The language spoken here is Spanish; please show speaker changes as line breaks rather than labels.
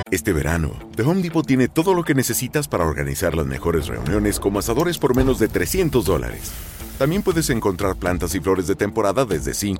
Este verano, The Home Depot tiene todo lo que necesitas para organizar las mejores reuniones como asadores por menos de $300. También puedes encontrar plantas y flores de temporada desde $5.